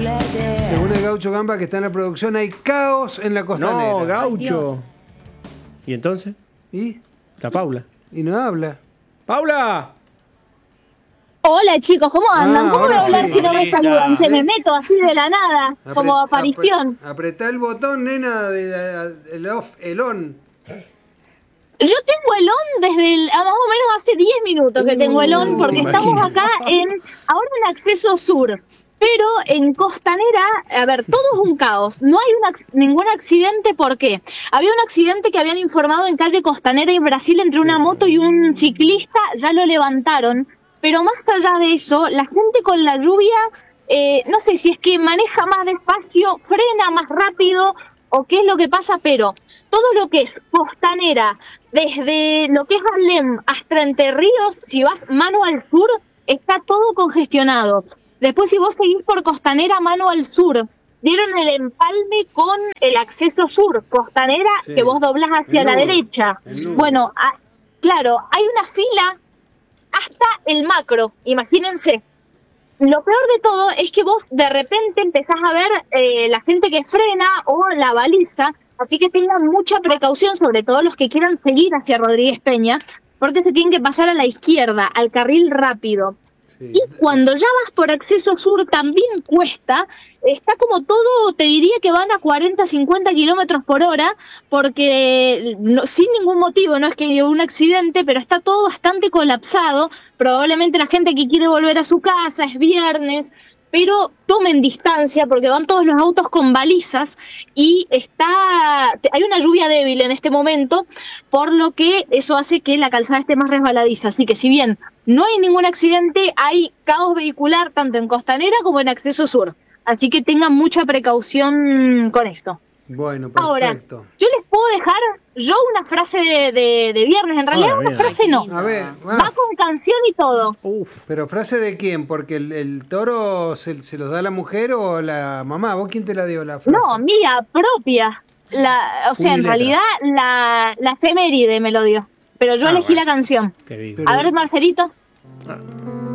Según el Gaucho Gamba que está en la producción, hay caos en la costanera. No, Ay, Gaucho. Dios. ¿Y entonces? ¿Y? La Paula. Y no habla. ¡Paula! Hola chicos, ¿cómo andan? ¿Cómo voy ahora a hablar sí. si no me saludan? Se me ¿Sí? meto así de la nada, como aparición. Apretá el botón, nena, el off, el on. Yo tengo el on desde más o menos hace 10 minutos que tengo el on, porque te estamos imaginas. acá ahora en acceso sur. Pero en Costanera, a ver, todo es un caos. No hay ningún accidente, ¿por qué? Había un accidente que habían informado en calle Costanera y Brasil entre una moto y un ciclista, ya lo levantaron. Pero más allá de eso, la gente con la lluvia, no sé si es que maneja más despacio, frena más rápido o qué es lo que pasa, pero todo lo que es Costanera, desde lo que es Harlem hasta Entre Ríos, si vas mano al sur, está todo congestionado. Después, si vos seguís por Costanera, mano al sur, dieron el empalme con el acceso sur, Costanera, Sí. que vos doblás hacia El la nudo, derecha. el nudo. Bueno, claro, hay una fila hasta el macro, imagínense. Lo peor de todo es que vos de repente empezás a ver la gente que frena o la baliza, así que tengan mucha precaución, sobre todo los que quieran seguir hacia Rodríguez Peña, porque se tienen que pasar a la izquierda, al carril rápido. Sí. Y cuando ya vas por acceso sur también cuesta, está como todo, te diría que van a 40, 50 kilómetros por hora, porque sin ningún motivo, no es que haya un accidente, pero está todo bastante colapsado, probablemente la gente que quiere volver a su casa, es viernes, pero tomen distancia porque van todos los autos con balizas y hay una lluvia débil en este momento, por lo que eso hace que la calzada esté más resbaladiza. Así que si bien no hay ningún accidente, hay caos vehicular tanto en Costanera como en acceso sur. Así que tengan mucha precaución con esto. Bueno, Ahora, perfecto. yo les puedo dejar una frase de viernes, en realidad Ahora, una bien. frase no, A ver, va con canción y todo. Uf. pero ¿frase de quién? Porque el toro se los da la mujer o la mamá. ¿Vos quién te la dio la frase? No, mía, propia. O sea, en Puño y realidad la efeméride me lo dio. Pero yo elegí bueno. la canción. Qué vivo. Pero- A ver, Marcelito. Ah.